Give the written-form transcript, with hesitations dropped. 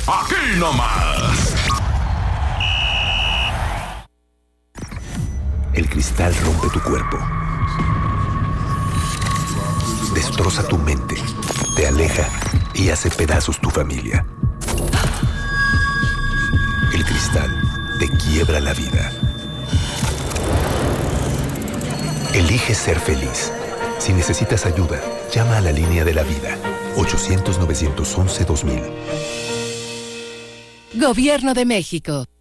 Aquí nomás. El cristal rompe tu cuerpo. Destroza tu mente, te aleja y hace pedazos tu familia. El cristal te quiebra la vida. Elige ser feliz. Si necesitas ayuda, llama a la línea de la vida. 800-911-2000. Gobierno de México.